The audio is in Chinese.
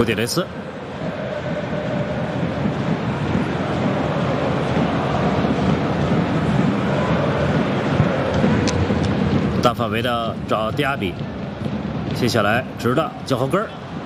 古迪雷斯。 大范围的找迪亚比，接下来直的脚后跟儿，